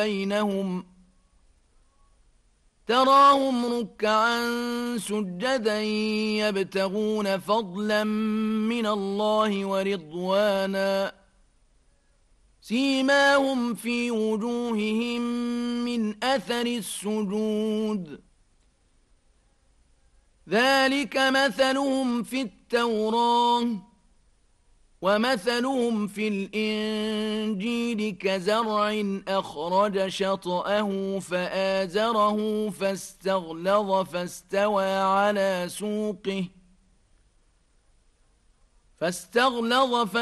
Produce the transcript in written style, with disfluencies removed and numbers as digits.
بينهم تراهم ركعا سجدا يبتغون فضلا من الله ورضوانا سيماهم في وجوههم من أثر السجود ذلك مثلهم في التوراة ومثلهم في الإنجيل كزرع أخرج شطأه فآزره فاستغلظ فاستوى